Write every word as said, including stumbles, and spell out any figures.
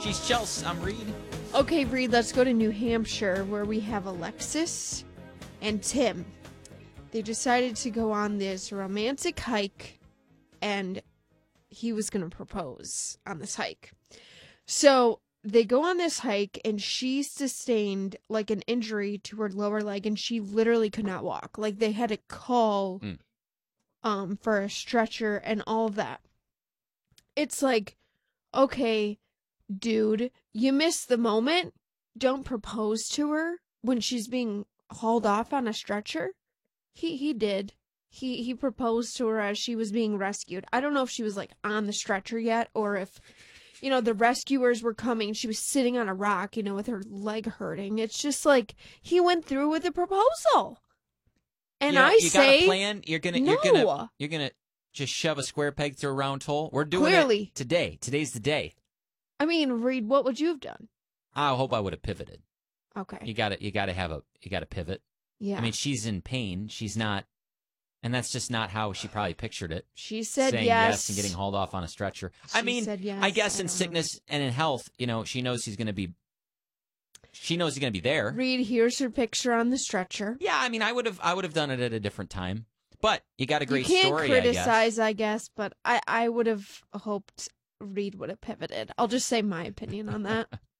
She's Chelsea. I'm Reed. Okay, Reed, let's go to New Hampshire, where we have Alexis and Tim. They decided to go on this romantic hike, and he was going to propose on this hike. So they go on this hike, and she sustained like an injury to her lower leg, and she literally could not walk. Like, they had to call mm. um for a stretcher and all of that. It's like, okay, dude, you missed the moment. Don't propose to her when she's being hauled off on a stretcher. He he did. He he proposed to her as she was being rescued. I don't know if she was like on the stretcher yet, or if, you know, the rescuers were coming. She was sitting on a rock, you know, with her leg hurting. It's just like, he went through with the proposal. And you know, I you say, got a plan. You're gonna no. you're gonna you're gonna just shove a square peg through a round hole. We're doing Clearly. it today. Today's the day. I mean, Reed, what would you have done? I hope I would have pivoted. Okay. You got to you got to have a you got to pivot. Yeah. I mean, she's in pain. She's not, and that's just not how she probably pictured it. She said saying yes. yes and getting hauled off on a stretcher. She I mean, said yes. I guess I in don't sickness know. and in health, you know, she knows he's going to be. She knows he's going to be there. Reed, here's her picture on the stretcher. Yeah, I mean, I would have I would have done it at a different time. But you got a great you can't story. criticize, I guess. I guess, but I I would have hoped Reed would have pivoted. I'll just say my opinion on that.